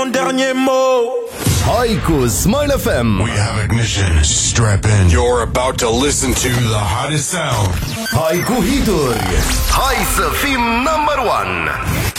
mon dernier mot. Hai cu Smile FM. We have ignition. Strap in. You're about to listen to the hottest sound. Hai cu hituri. Hai să fim number one.